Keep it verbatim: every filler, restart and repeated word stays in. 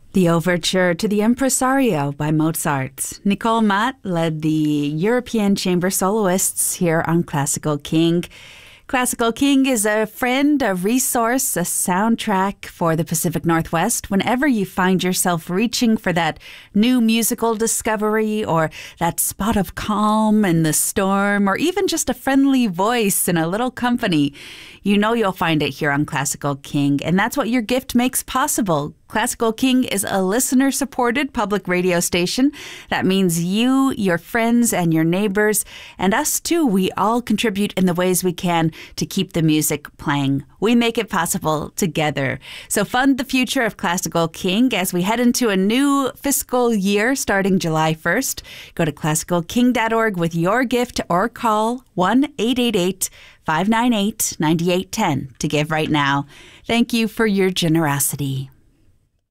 The overture to the Impresario by Mozart. Nicole Matt led the European Chamber Soloists here on Classical King. Classical King is a friend, a resource, a soundtrack for the Pacific Northwest. Whenever you find yourself reaching for that new musical discovery or that spot of calm in the storm or even just a friendly voice and a little company, you know you'll find it here on Classical King. And that's what your gift makes possible. Classical King is a listener-supported public radio station. That means you, your friends, and your neighbors, and us too, we all contribute in the ways we can to keep the music playing. We make it possible together. So fund the future of Classical King as we head into a new fiscal year starting July first. Go to classical king dot org with your gift or call one eight eight eight, five nine eight, nine eight one zero to give right now. Thank you for your generosity.